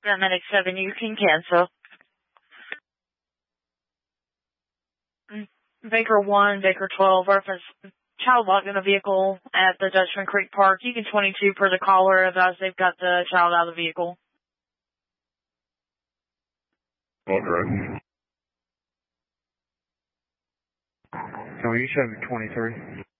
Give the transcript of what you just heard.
Medic 7, you can cancel. Baker 1, Baker 12, reference child locked in a vehicle at the Dutchman Creek Park. You can 22 per the caller, advise they've got the child out of the vehicle. Okay. So you show 23.